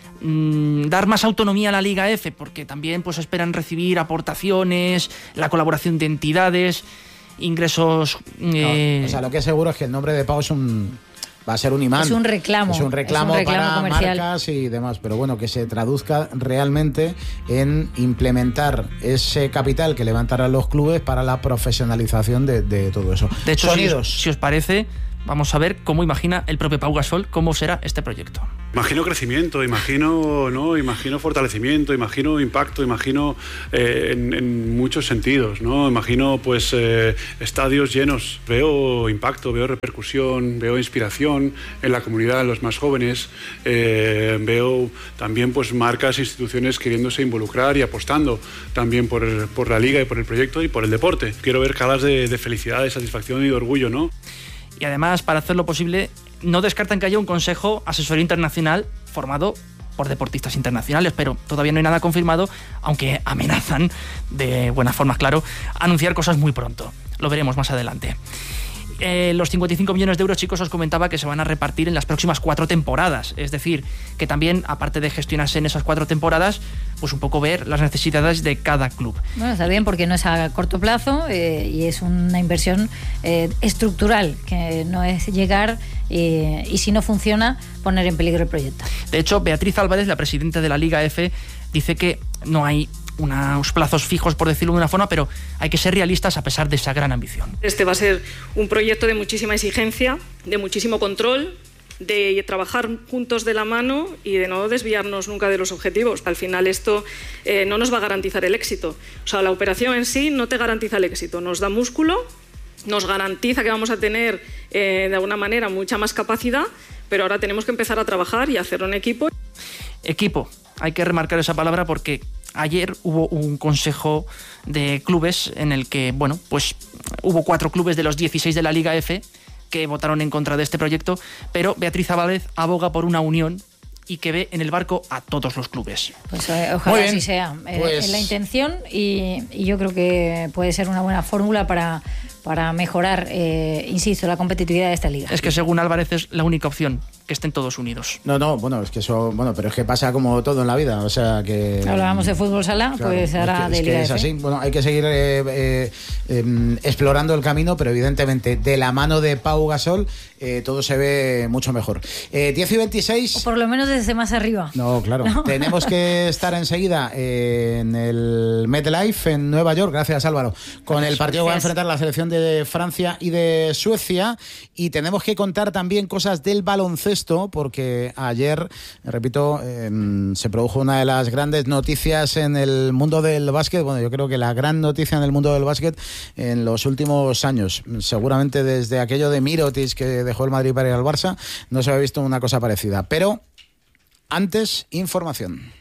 dar más autonomía a la Liga F, porque también pues esperan recibir aportaciones, la colaboración de entidades, ingresos. Eh... No, o sea, lo que es seguro es que el nombre de Pau es un va a ser un imán. Es un reclamo. Es un reclamo, es un reclamo para comercial. Marcas y demás, pero bueno, que se traduzca realmente en implementar ese capital que levantarán los clubes para la profesionalización de, de todo eso. De hecho, Sonidos. Si, os, si os parece, vamos a ver cómo imagina el propio Pau Gasol cómo será este proyecto. Imagino crecimiento, imagino, ¿no? imagino fortalecimiento, imagino impacto, imagino eh, en, en muchos sentidos, ¿no? Imagino pues eh, estadios llenos, veo impacto, veo repercusión, veo inspiración en la comunidad, en los más jóvenes, eh, veo también pues marcas, instituciones queriéndose involucrar y apostando también por, por la liga y por el proyecto y por el deporte. Quiero ver caras de, de felicidad, de satisfacción y de orgullo, ¿no? Y además, para hacerlo posible, no descartan que haya un consejo asesor internacional formado por deportistas internacionales, pero todavía no hay nada confirmado, aunque amenazan, de buenas formas, claro, anunciar cosas muy pronto. Lo veremos más adelante. Eh, los cincuenta y cinco millones de euros, chicos, os comentaba que se van a repartir en las próximas cuatro temporadas. Es decir, que también, aparte de gestionarse en esas cuatro temporadas, pues un poco ver las necesidades de cada club. Bueno, está bien porque no es a corto plazo eh, y es una inversión eh, estructural, que no es llegar eh, y si no funciona, poner en peligro el proyecto. De hecho, Beatriz Álvarez, la presidenta de la Liga F, dice que no hay unos plazos fijos, por decirlo de una forma, pero hay que ser realistas a pesar de esa gran ambición. Este va a ser un proyecto de muchísima exigencia, de muchísimo control, de trabajar juntos de la mano y de no desviarnos nunca de los objetivos. Al final esto eh, no nos va a garantizar el éxito. O sea, la operación en sí no te garantiza el éxito, nos da músculo, nos garantiza que vamos a tener eh, de alguna manera mucha más capacidad, pero ahora tenemos que empezar a trabajar y hacer un equipo. Equipo, hay que remarcar esa palabra porque ayer hubo un consejo de clubes en el que, bueno, pues hubo cuatro clubes de los dieciséis de la Liga F que votaron en contra de este proyecto, pero Beatriz Álvarez aboga por una unión y que ve en el barco a todos los clubes. Pues eh, ojalá así sea. Pues... Es la intención y, y yo creo que puede ser una buena fórmula para, para mejorar, eh, insisto, la competitividad de esta liga. Es que según Álvarez es la única opción, que estén todos unidos. No, no, bueno, es que eso, bueno, pero es que pasa como todo en la vida, o sea que... Hablábamos de fútbol sala, claro, pues ahora es que, de Liga es que F. Es así, bueno, hay que seguir eh, eh, eh, explorando el camino, pero evidentemente de la mano de Pau Gasol eh, todo se ve mucho mejor. Eh, diez y veintiséis... O por lo menos desde más arriba. No, claro. ¿No? Tenemos que estar enseguida eh, en el MetLife en Nueva York, gracias Álvaro, con gracias, el partido que va a enfrentar la selección de Francia y de Suecia, y tenemos que contar también cosas del baloncesto, porque ayer, repito, eh, se produjo una de las grandes noticias en el mundo del básquet. Bueno, yo creo que la gran noticia en el mundo del básquet en los últimos años. Seguramente desde aquello de Mirotic que dejó el Madrid para ir al Barça, no se había visto una cosa parecida. Pero antes, información.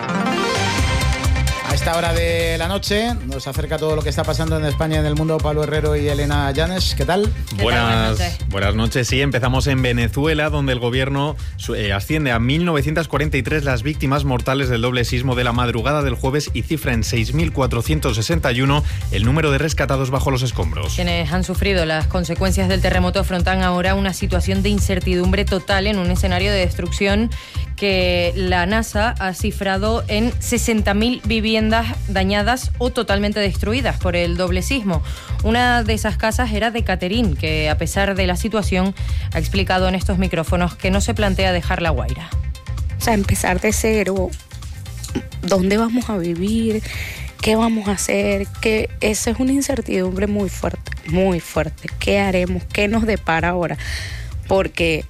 A esta hora de la noche nos acerca todo lo que está pasando en España y en el mundo Pablo Herrero y Elena Llanes. ¿Qué tal? ¿Qué buenas, tal? Buenas noches. Buenas noches. Sí, empezamos en Venezuela, donde el gobierno eh, asciende a mil novecientas cuarenta y tres las víctimas mortales del doble sismo de la madrugada del jueves y cifra en seis mil cuatrocientos sesenta y uno el número de rescatados bajo los escombros. Quienes han sufrido las consecuencias del terremoto afrontan ahora una situación de incertidumbre total en un escenario de destrucción que la NASA ha cifrado en sesenta mil viviendas dañadas o totalmente destruidas por el doble sismo. Una de esas casas era de Caterín, que a pesar de la situación ha explicado en estos micrófonos que no se plantea dejar La Guaira. O sea, empezar de cero, ¿dónde vamos a vivir? ¿Qué vamos a hacer? Que esa es una incertidumbre muy fuerte, muy fuerte. ¿Qué haremos? ¿Qué nos depara ahora? Porque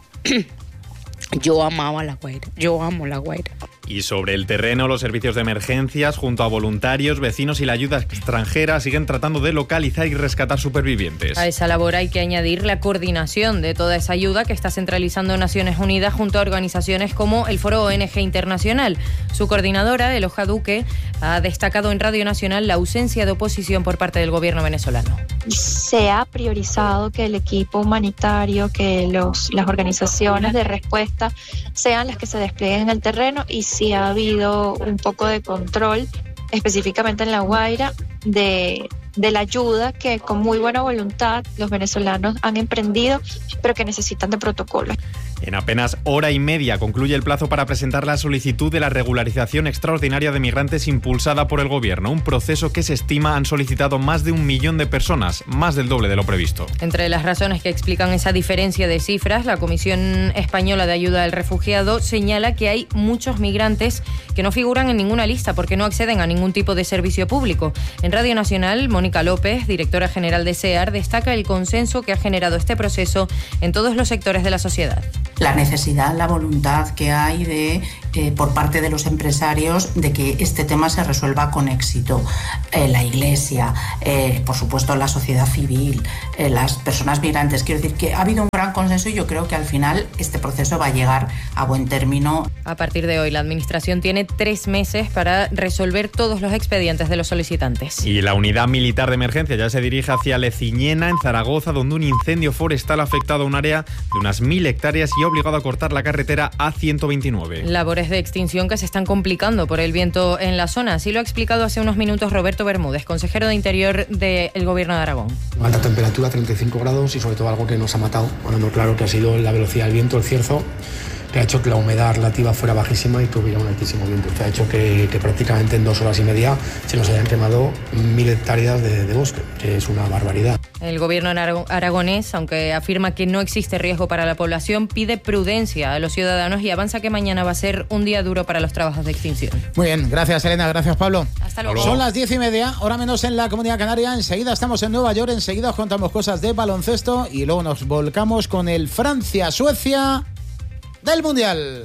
yo amaba La Guaira, yo amo La Guaira. Y sobre el terreno, los servicios de emergencias, junto a voluntarios, vecinos y la ayuda extranjera, siguen tratando de localizar y rescatar supervivientes. A esa labor hay que añadir la coordinación de toda esa ayuda que está centralizando Naciones Unidas junto a organizaciones como el Foro O N G Internacional. Su coordinadora, Eloja Duque, ha destacado en Radio Nacional la ausencia de oposición por parte del gobierno venezolano. Se ha priorizado que el equipo humanitario, que los, las organizaciones de respuesta sean las que se desplieguen en el terreno, y sí ha habido un poco de control, específicamente en La Guaira, de, de la ayuda que con muy buena voluntad los venezolanos han emprendido, pero que necesitan de protocolos. En apenas hora y media concluye el plazo para presentar la solicitud de la regularización extraordinaria de migrantes impulsada por el gobierno, un proceso que se estima han solicitado más de un millón de personas, más del doble de lo previsto. Entre las razones que explican esa diferencia de cifras, la Comisión Española de Ayuda al Refugiado señala que hay muchos migrantes que no figuran en ninguna lista porque no acceden a ningún tipo de servicio público. En Radio Nacional, Mónica López, directora general de SEAR, destaca el consenso que ha generado este proceso en todos los sectores de la sociedad. La necesidad, la voluntad que hay de, eh, por parte de los empresarios de que este tema se resuelva con éxito. Eh, la Iglesia, eh, por supuesto la sociedad civil, eh, las personas migrantes. Quiero decir que ha habido un gran consenso y yo creo que al final este proceso va a llegar a buen término. A partir de hoy, la Administración tiene tres meses para resolver todos los expedientes de los solicitantes. Y la unidad militar de emergencia ya se dirige hacia Leciñena, en Zaragoza, donde un incendio forestal ha afectado a un área de unas mil hectáreas y ha obligado a cortar la carretera A ciento veintinueve. Labores labores de extinción que se están complicando por el viento en la zona. Así lo ha explicado hace unos minutos Roberto Bermúdez, consejero de Interior del Gobierno de Aragón. Alta temperatura, treinta y cinco grados, y sobre todo algo que nos ha matado, bueno, claro, que ha sido la velocidad del viento, el cierzo, que ha hecho que la humedad relativa fuera bajísima y tuviera un altísimo viento, que ha hecho que, que prácticamente en dos horas y media se nos hayan quemado mil hectáreas de, de bosque, que es una barbaridad. El gobierno aragonés, aunque afirma que no existe riesgo para la población, pide prudencia a los ciudadanos y avanza que mañana va a ser un día duro para los trabajos de extinción. Muy bien, gracias Elena, gracias Pablo. Hasta luego. Son las diez y media, hora menos en la Comunidad Canaria. Enseguida estamos en Nueva York, enseguida os contamos cosas de baloncesto y luego nos volcamos con el Francia-Suecia del Mundial.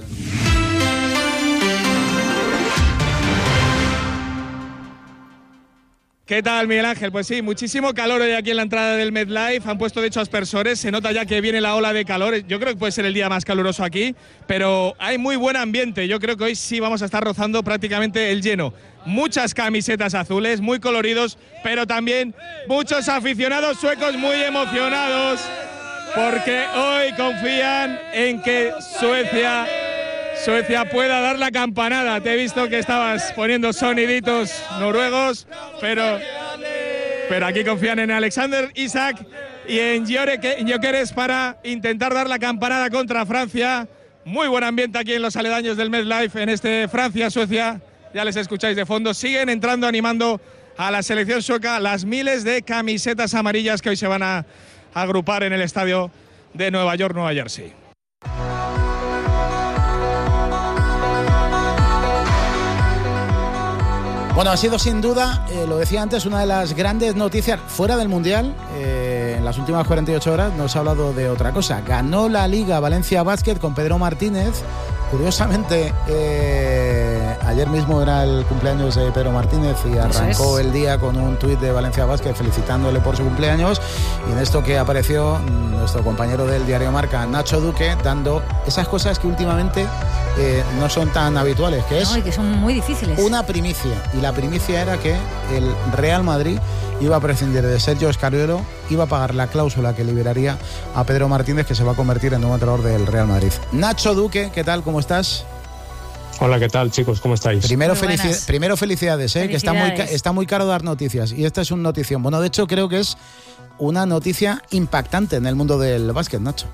¿Qué tal, Miguel Ángel? Pues sí, muchísimo calor hoy aquí en la entrada del MetLife. Han puesto de hecho aspersores, se nota ya que viene la ola de calor. Yo creo que puede ser el día más caluroso aquí, pero hay muy buen ambiente. Yo creo que hoy sí vamos a estar rozando prácticamente el lleno. Muchas camisetas azules, muy coloridos, pero también muchos aficionados suecos muy emocionados, porque hoy confían en que Suecia, Suecia pueda dar la campanada. Te he visto que estabas poniendo soniditos noruegos, pero, pero aquí confían en Alexander Isak y en Gyökeres para intentar dar la campanada contra Francia. Muy buen ambiente aquí en los aledaños del MetLife en este Francia-Suecia. Ya les escucháis de fondo. Siguen entrando, animando a la selección sueca las miles de camisetas amarillas que hoy se van a agrupar en el estadio de Nueva York, Nueva Jersey. Bueno, ha sido sin duda, eh, lo decía antes, una de las grandes noticias fuera del Mundial. Eh, en las últimas cuarenta y ocho horas no se ha hablado de otra cosa. Ganó la Liga Valencia Basket con Pedro Martínez. Curiosamente, eh, ayer mismo era el cumpleaños de Pedro Martínez y arrancó el día con un tuit de Valencia Basket felicitándole por su cumpleaños. Y en esto que apareció nuestro compañero del diario Marca, Nacho Duque, dando esas cosas que últimamente eh, no son tan habituales, que es no, y que son muy difíciles. Una primicia. Y la primicia era que el Real Madrid iba a prescindir de Sergio Scariolo, iba a pagar la cláusula que liberaría a Pedro Martínez, que se va a convertir en nuevo entrenador del Real Madrid. Nacho Duque, ¿qué tal? ¿Cómo estás? Hola, ¿qué tal, chicos? ¿Cómo estáis? Primero, felici- primero felicidades, ¿eh? felicidades, que está muy, ca- está muy caro dar noticias. Y esta es una notición. Bueno, de hecho, creo que es una noticia impactante en el mundo del básquet, Nacho.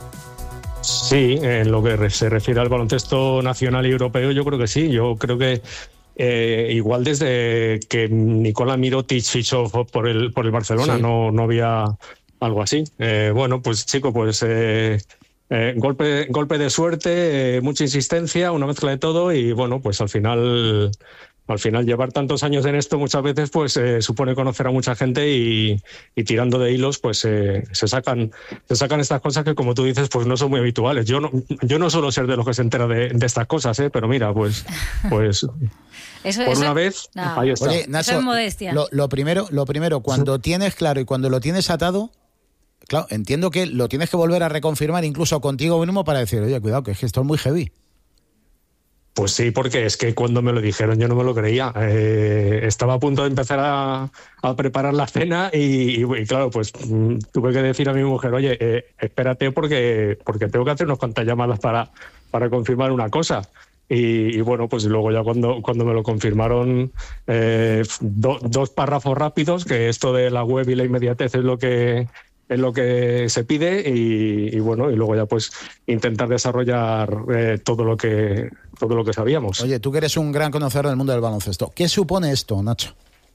Sí, en lo que se refiere al baloncesto nacional y europeo, yo creo que sí. Yo creo que Eh, igual desde que Nikola Mirotic fichó por el por el Barcelona, sí. no, no había algo así. Eh, bueno, pues chico, pues eh, eh, golpe, golpe de suerte, eh, mucha insistencia, una mezcla de todo y bueno, pues al final... Al final, llevar tantos años en esto muchas veces pues eh, supone conocer a mucha gente y, y tirando de hilos pues eh, se sacan se sacan estas cosas que, como tú dices, pues no son muy habituales. Yo no yo no suelo ser de los que se entera de, de estas cosas, ¿eh? Pero mira, pues pues eso, por eso, una vez no. ahí está. Oye, Nacho, eso es modestia. Lo, lo primero, lo primero, cuando tienes claro y cuando lo tienes atado, claro, entiendo que lo tienes que volver a reconfirmar incluso contigo mismo para decir, oye, cuidado, que es que esto es muy heavy. Pues sí, porque es que cuando me lo dijeron yo no me lo creía. Eh, estaba a punto de empezar a, a preparar la cena y, y, y claro, pues mm, tuve que decir a mi mujer, oye, eh, espérate porque, porque tengo que hacer unas cuantas llamadas para, para confirmar una cosa. Y, y bueno, pues luego ya cuando, cuando me lo confirmaron, eh, do, dos párrafos rápidos, que esto de la web y la inmediatez es lo que... es lo que se pide y, y bueno, y luego ya pues intentar desarrollar eh, todo lo que todo lo que sabíamos. Oye, tú que eres un gran conocedor del mundo del baloncesto, ¿qué supone esto, Nacho?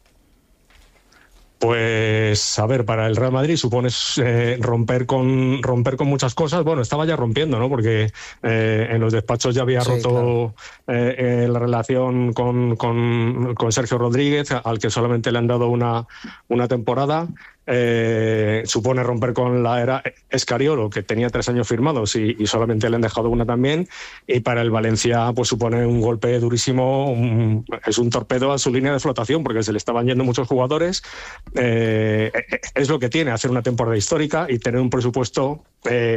Pues, a ver, para el Real Madrid supone eh, romper con romper con muchas cosas. Bueno, estaba ya rompiendo, ¿no? Porque eh, en los despachos ya había sí, roto claro. eh, eh, la relación con, con, con Sergio Rodríguez, al que solamente le han dado una, una temporada. Eh, supone romper con la era Scariolo, que tenía tres años firmados y, y solamente le han dejado una también, y para el Valencia pues supone un golpe durísimo, un, es un torpedo a su línea de flotación porque se le estaban yendo muchos jugadores. Eh, es lo que tiene hacer una temporada histórica y tener un presupuesto eh,